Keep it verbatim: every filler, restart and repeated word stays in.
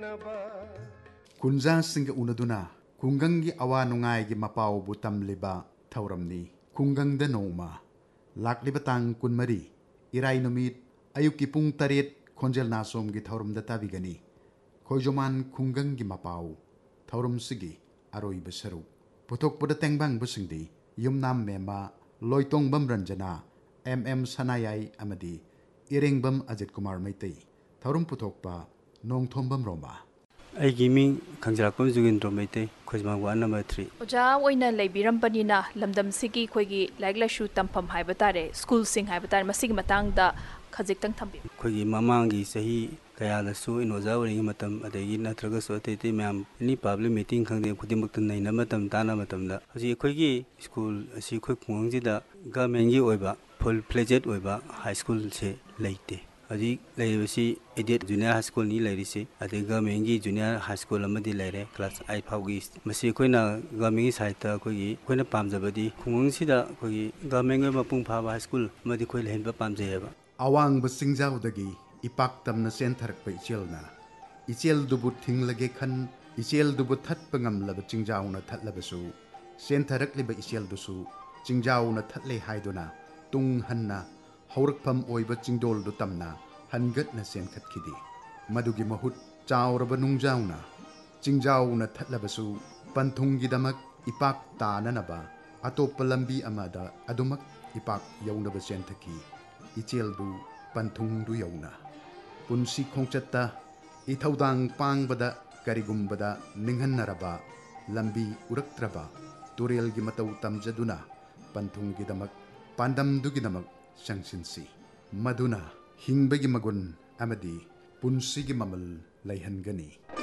kunja sing unaduna kungangi awa nungai gi mapau butam liba thauramni kungang da noma lakliba tang kunmari irai numit ayuki pung taret khonjel nasom gi thauram da tabigani khoijoman kungang gi mapau thauram sigi aroi besaru putok puda tengbang busingdi yumnam mema loitong bam ranjana mm sanayai amadi irengbam ajit kumar maitai thaurum puthokpa nongthombam roma ai gimi khangjalakpam jugindro maitai khojmang wa number three oja oina leibiram panina lamdam sigi khoigi laik lashu tampham haiba tare school sing haiba tare masigi matang da khajik tang thambi khoigi mamangi sahi kaya da su in oja wari matam adagi natraga so tete myam ni public meeting khangde khudimuk tan naina matam tana matam da hoji khoigi school asi khoi khungji da government gi oiba full fledged oiba high school se leite aji leibasi idiot junior high school ni leirisi ade government gi junior high school amadi leire class eight faugi masi koina government gi side ta kogi koina pamjabadi khungung sida kogi government gi mapung pha high school amadi koi lehenba pamjayaba awang basingjaw dagi ipak tamna sentharak pa ichelna ichel dubu thinglage khan ichel dubu that pangam laba chingjaw na thatlabasu sentharak liba ichel dusu chingjaw na thatle haiduna tung hanna haurakpham oiba chingdol du tamna hangat na sen khatkhidi madugi mahut chawraba nungjawna chingjaw na thatlabasu panthungi damak ipak tananaba atoppa lambi amada adumak ipak yawnaba sen thaki ichel du panthung du yawna punsi khongchatta ithaudang pangbada karigumbada ninghanaraba lambi uraktraba turel gi matau tamjaduna panthung gi damak pandam du gi damak sangsinsi maduna hingbagi magun amadi punsi gi mamal laihangani